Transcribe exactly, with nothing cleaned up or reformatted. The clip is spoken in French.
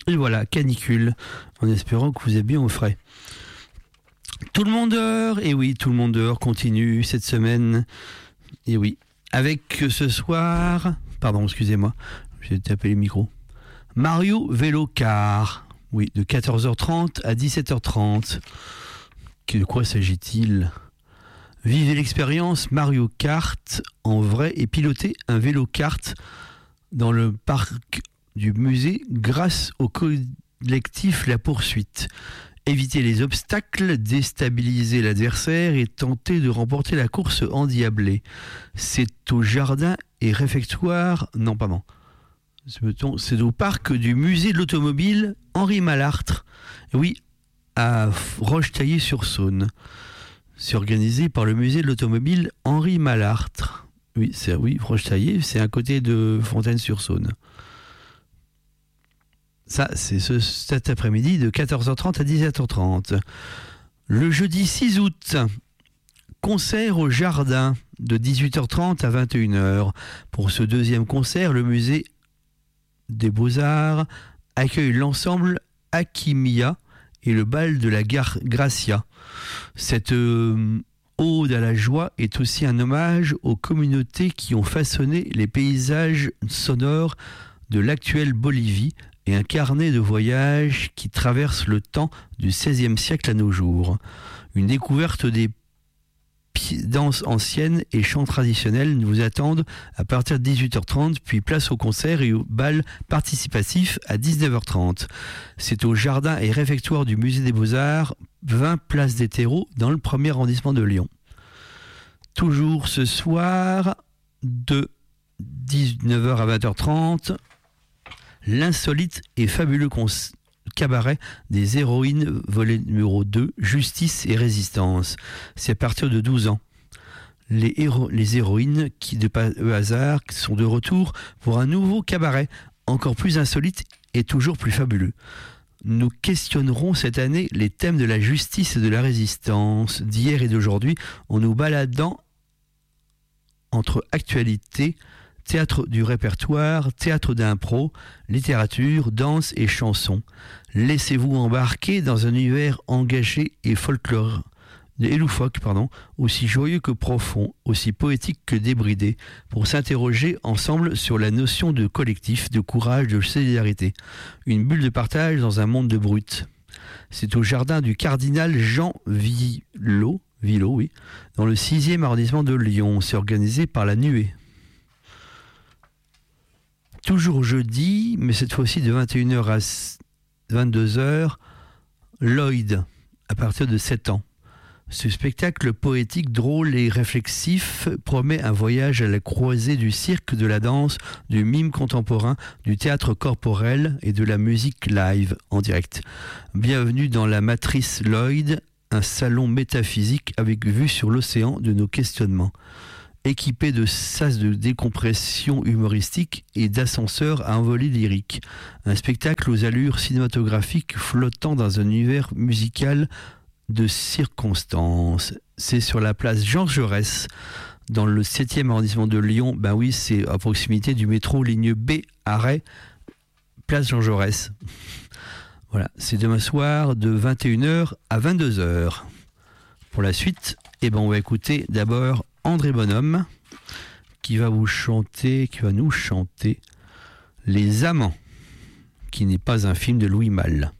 Et voilà, canicule, en espérant que vous êtes bien au frais. Tout le monde dehors, et oui, tout le monde dehors continue cette semaine, et oui, avec ce soir, pardon, excusez-moi, j'ai tapé le micro, Mario Vélo Car, oui, de quatorze heures trente à dix-sept heures trente. De quoi s'agit-il ? Vivez l'expérience Mario Kart en vrai et pilotez un vélo kart dans le parc du musée grâce au collectif La Poursuite. Évitez les obstacles, déstabilisez l'adversaire et tentez de remporter la course endiablée. C'est au jardin et réfectoire... Non, pardon. C'est au parc du musée de l'automobile Henri Malartre. Oui, à Rochetaillé-sur-Saône. C'est organisé par le musée de l'automobile Henri Malartre. Oui, c'est oui, Rochetaillé, c'est à côté de Fontaine-sur-Saône. Ça, c'est ce, cet après-midi de quatorze heures trente à dix-sept heures trente. Le jeudi six août, concert au jardin de dix-huit heures trente à vingt et une heures. Pour ce deuxième concert, le musée des Beaux-Arts accueille l'ensemble Akimia et le bal de la gare Gracia. Cette euh, ode à la joie est aussi un hommage aux communautés qui ont façonné les paysages sonores de l'actuelle Bolivie et un carnet de voyage qui traverse le temps du seizième siècle à nos jours. Une découverte des danses anciennes et chants traditionnels nous attendent à partir de dix-huit heures trente, puis place au concert et au bal participatif à dix-neuf heures trente. C'est au jardin et réfectoire du musée des Beaux-Arts, vingt place des Terreaux, dans le premier arrondissement de Lyon. Toujours ce soir, de dix-neuf heures à vingt heures trente, l'insolite et fabuleux concert cabaret des héroïnes, volet numéro deux, Justice et Résistance. C'est à partir de douze ans. Les, héro- les héroïnes, qui de pas au hasard, sont de retour pour un nouveau cabaret, encore plus insolite et toujours plus fabuleux. Nous questionnerons cette année les thèmes de la justice et de la résistance, d'hier et d'aujourd'hui, en nous baladant entre actualité, théâtre du répertoire, théâtre d'impro, littérature, danse et chansons. Laissez-vous embarquer dans un univers engagé et folklore, et loufoque, pardon, aussi joyeux que profond, aussi poétique que débridé, pour s'interroger ensemble sur la notion de collectif, de courage, de solidarité. Une bulle de partage dans un monde de brutes. C'est au jardin du cardinal Jean Villot, Villot, oui, dans le sixième arrondissement de Lyon. C'est organisé par la Nuée. Toujours jeudi, mais cette fois-ci de vingt et une heures à vingt-deux heures, Lloyd, à partir de sept ans. Ce spectacle poétique, drôle et réflexif promet un voyage à la croisée du cirque, de la danse, du mime contemporain, du théâtre corporel et de la musique live en direct. Bienvenue dans la matrice Lloyd, un salon métaphysique avec vue sur l'océan de nos questionnements. Équipé de sas de décompression humoristique et d'ascenseurs à envolée lyrique. Un spectacle aux allures cinématographiques flottant dans un univers musical de circonstances. C'est sur la place Jean Jaurès, dans le septième arrondissement de Lyon. Ben oui, c'est à proximité du métro ligne B, arrêt, place Jean Jaurès. Voilà, c'est demain soir de vingt et une heures à vingt-deux heures. Pour la suite, eh ben on va écouter d'abord André Bonhomme, qui va vous chanter, qui va nous chanter Les Amants, qui n'est pas un film de Louis Malle.